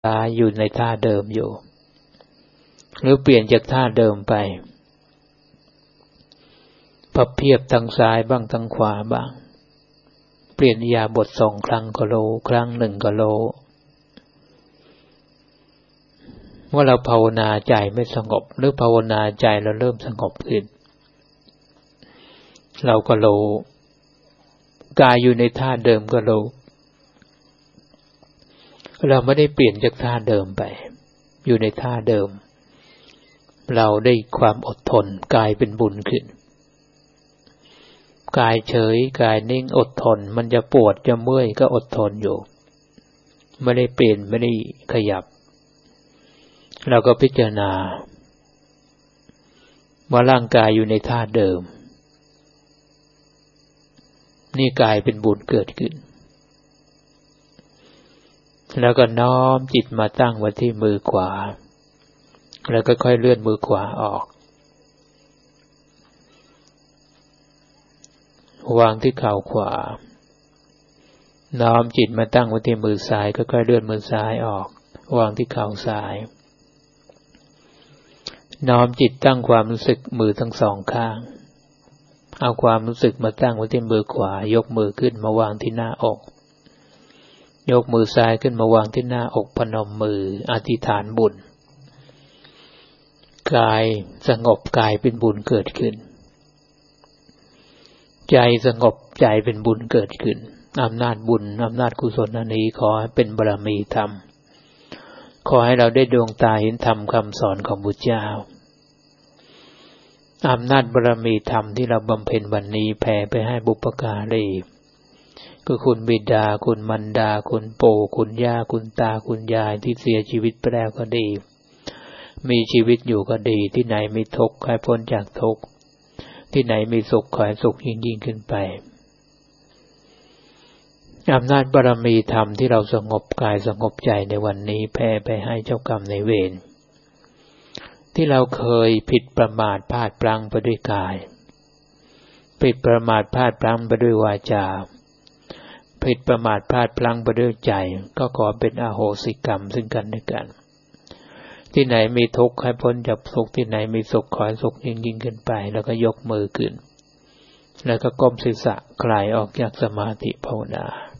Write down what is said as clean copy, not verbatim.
กายอยู่ในท่าเดิมอยู่หรือเปลี่ยนจากท่าเดิมไปพับเพียบทางซ้ายบ้างทางขวาบ้างเปลี่ยนอิริยาบถ2 ครั้งก็รู้ครั้งหนึ่งก็รู้ว่าเราภาวนาใจไม่สงบหรือภาวนาใจเราเริ่มสงบขึ้นเราก็รู้กายอยู่ในท่าเดิมก็รู้เราไม่ได้เปลี่ยนจากท่าเดิมไปอยู่ในท่าเดิมเราได้ความอดทนกายเป็นบุญขึ้นกายเฉยกายนิ่งอดทนมันจะปวดจะเมื่อยก็อดทนอยู่ไม่ได้เปลี่ยนไม่ได้ขยับเราก็พิจารณาว่าร่างกายอยู่ในท่าเดิมนี่กายเป็นบุญเกิดขึ้นแล้วก็น้อมจิตมาตั้งไว้ที่มือขวาแล้วก็ค่อยเลื่อนมือขวาออกวางที่เข่าขวาน้อมจิตมาตั้งไว้ที่มือซ้ายค่อยๆเลื่อนมือซ้ายออกวางที่เข่าซ้ายน้อมจิตตั้งความรู้สึกมือทั้ง2 ข้างเอาความรู้สึกมาตั้งไว้ที่มือขวายกมือขึ้นมาวางที่หน้าอกยกมือซ้ายขึ้นมาวางที่หน้าอกพนมมืออธิษฐานบุญกายสงบกายเป็นบุญเกิดขึ้นใจสงบใจเป็นบุญเกิดขึ้นอำนาจบุญอำนาจกุศลอันนี้ขอให้เป็นบารมีธรรมขอให้เราได้ดวงตาเห็นธรรมคำสอนของพุทธเจ้าอำนาจบารมีธรรมที่เราบำเพ็ญวันนี้แผ่ไปให้บุพการีคือคุณบิดาคุณมารดาคุณปู่คุณย่าคุณตาคุณยายที่เสียชีวิตไปแล้วก็ดีมีชีวิตอยู่ก็ดีที่ไหนมีทุกข์ให้พ้นจากทุกข์ที่ไหนมีสุขขอให้สุขยิ่งขึ้นไปอำนาจบารมีธรรมที่เราสงบกายสงบใจในวันนี้แผ่ไปให้เจ้ากรรมนายเวรที่เราเคยผิดประมาทพลาดพลั้งไปด้วยกายผิดประมาทพลาดพลั้งไปด้วยวาจาผิดประมาทพลาดพลั้งไปด้วยใจก็ขอเป็นอโหสิกรรมซึ่งกันและกันที่ไหนมีทุกข์ให้พ้นจากทุกข์ที่ไหนมีสุขขอให้สุขยิ่งขึ้นไปแล้วก็ยกมือขึ้นแล้วก็ก้มศีรษะคลายออกจากสมาธิภาวนา